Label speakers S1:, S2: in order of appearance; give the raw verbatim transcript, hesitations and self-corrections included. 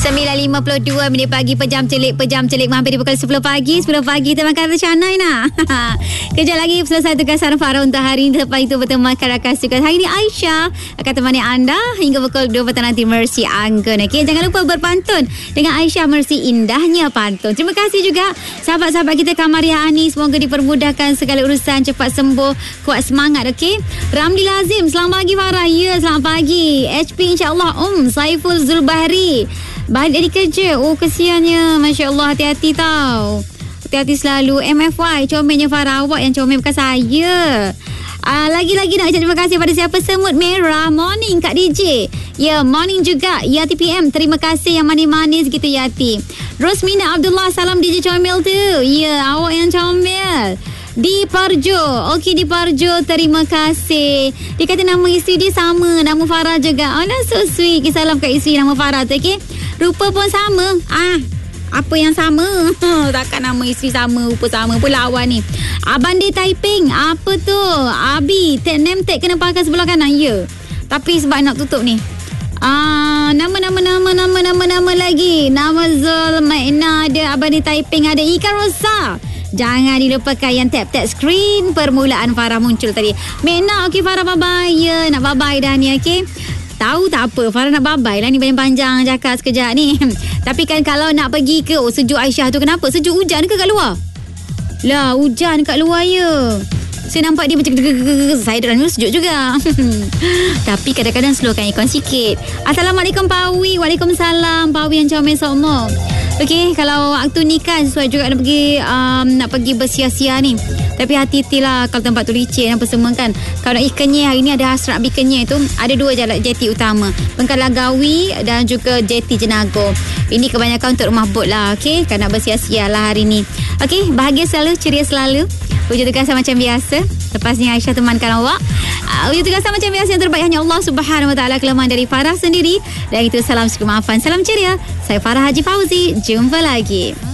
S1: sembilan lima puluh dua minit pagi, pejam celik, pejam celik hampir di pukul sepuluh pagi. sepuluh pagi terima kasih Canai nak. Kejap lagi selesai tugasan Farah untuk hari ini. Lepas itu bertemu rakan tugas hari ini Aisyah akan temani anda hingga pukul dua petang nanti. Mercy Anggun. Okay, jangan lupa berpantun dengan Aisyah Mercy, indahnya pantun. Terima kasih juga sahabat-sahabat kita Kamaria Ani, semoga dipermudahkan segala urusan, cepat sembuh, kuat semangat. Okay, Ramli Lazim, selamat pagi Farah. Ya, selamat pagi. H P insyaAllah. Um Saiful Zulbahri balik dari kerja. Oh, kesiannya. Masya Allah, hati-hati tau. Hati-hati selalu. M F Y, comelnya Farah. Awak yang comel, bukan saya. Uh, lagi-lagi nak ucap terima kasih pada siapa? Semut Merah. Morning Kak D J. Ya, yeah, morning juga Yati P M. Terima kasih yang manis-manis gitu Yati. Rosmina Abdullah, salam D J comel tu. Ya, yeah, awak yang comel. Di Parjo. Okey, di Parjo, terima kasih. Dia kata nama isteri dia sama, nama Farah juga. Oh, so sweet. Salam kat isteri nama Farah tu. Okey, rupa pun sama. Ah, apa yang sama? Takkan nama isteri sama, rupa sama pula awak ni. Abang dia Taiping. Apa tu? Abi, tag name tag kena pakai sebelah kanan. Ya, tapi sebab nak tutup ni. Ah, nama-nama nama-nama nama-nama lagi. Nama Zul, Maina ada, abang dia Taiping ada, Ikan Rosa. Jangan dilupakan yang tap-tap screen permulaan Farah muncul tadi. Mena, okey Farah, bye-bye. Ya, nak bye-bye dah ni, okey. Tahu tak apa, Farah nak bye-bye lah ni, panjang-panjang cakap sekejap ni. Tapi kan kalau nak pergi ke, oh sejuk Aisyah tu kenapa? Sejuk hujan ke kat luar? Lah, hujan kat luar ya. Saya nampak dia macam saya dalam ni sejuk juga. Tapi kadang-kadang slowkan ikon sikit. Assalamualaikum Pak Awi. Waalaikumsalam Pak Awi yang comel semua. Okey, kalau waktu ni kan sesuai juga nak pergi um, nak pergi bersia-sia ni. Tapi hati-hati lah kalau tempat tu licin apa semua kan. Kalau nak ikannya hari ni ada hasrat ikannya tu, ada dua jalan jeti utama, Bengkala Gawi dan juga jeti Jenago. Ini kebanyakan untuk rumah bot lah. Okey, kan nak bersia-sia lah hari ni. Okey, bahagia selalu, ceria selalu. Wujud tugas macam biasa. Lepas ni Aisyah temankan awak. Uh, wujud tugas macam biasa, yang terbaik hanya Allah Subhanahu Wa Taala. Kelemahan dari Farah sendiri. Dan itu salam kemaafan, salam ceria. Saya Farah Haji Fauzi. Jumpa lagi.